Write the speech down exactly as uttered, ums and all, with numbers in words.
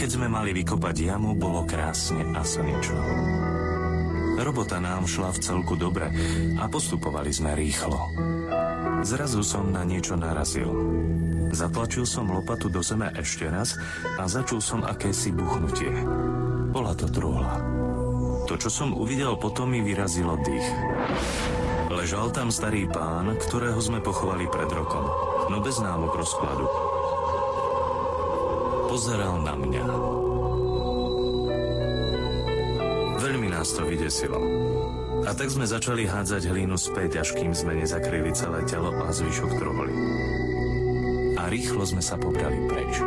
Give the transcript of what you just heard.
keď sme mali vykopať jamu, bolo krásne a slnečno. Robota nám šla v celku dobre a postupovali sme rýchlo. Zrazu som na niečo narazil. Zatlačil som lopatu do zeme ešte raz a začul som akési buchnutie. Bola to truhla. To, čo som uvidel potom, mi vyrazilo dých. Ležal tam starý pán, ktorého sme pochovali pred rokom, no bez známok rozkladu. Pozeral na mňa. Veľmi nás to vydesilo. A tak sme začali hádzať hlínu späť, až kým sme nezakryli celé telo a zvyšok truhly. A rýchlo sme sa pobrali preč.